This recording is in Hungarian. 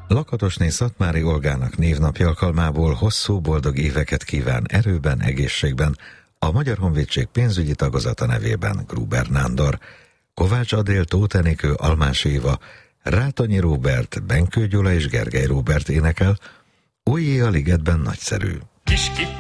Lakatosné Szatmári Olgának névnapja alkalmából hosszú, boldog éveket kíván erőben, egészségben a Magyar Honvédség pénzügyi tagozata nevében Gruber Nándor. Kovács Adél, Tóth Enikő, Almás Éva, Rátonyi Róbert, Benkő Gyula és Gergely Róbert énekel. Újjé a ligetben nagyszerű.